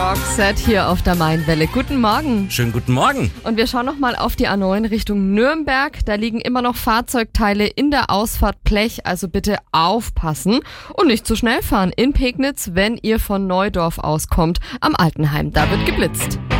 Roxette hier auf der Mainwelle. Guten Morgen. Schönen guten Morgen. Und wir schauen nochmal auf die A9 Richtung Nürnberg. Da liegen immer noch Fahrzeugteile in der Ausfahrt Blech, also bitte aufpassen und nicht zu schnell fahren in Pegnitz, wenn ihr von Neudorf auskommt am Altenheim. Da wird geblitzt.